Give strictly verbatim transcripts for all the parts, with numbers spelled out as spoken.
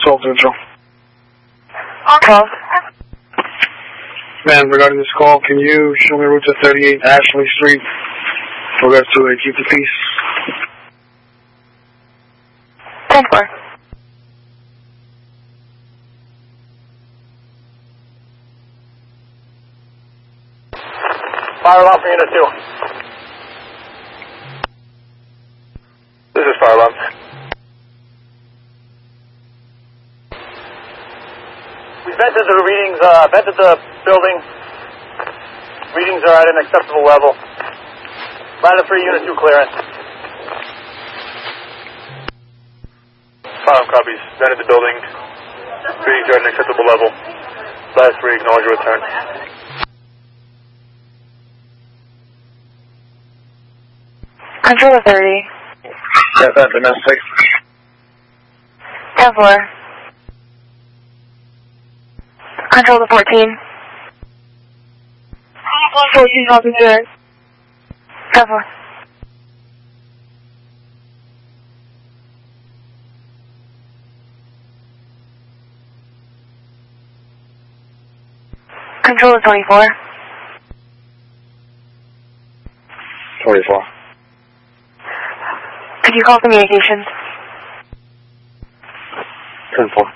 twelve Central. twelve. Man, regarding this call, can you show me route to thirty-eight Ashley Street? Regards to a Keep the Peace. ten four. Fire alarm for Unit two. This is fire alarm. We vented the readings, uh, vented the building. Readings are at an acceptable level. Ladder three, Unit two clearance. Fire alarm copies. Vented the building. Readings are at an acceptable level. Ladder three, acknowledge your return. Control the thirty. Yeah, that domestic. ten four. Control the fourteen. fourteen copy zero. ten four. Control the twenty-four. twenty-four. Could you call communications? ten four.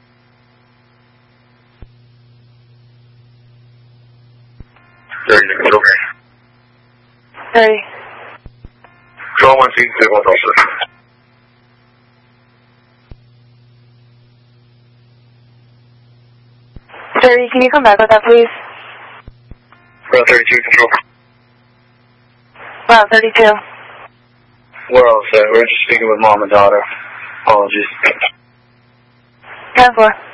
thirty to control. thirty. Control one seat, zero one Delta. thirty, can you come back with that, please? Route thirty-two, control. Wow, thirty-two. We're all set. We're just speaking with mom and daughter. Apologies. ten four.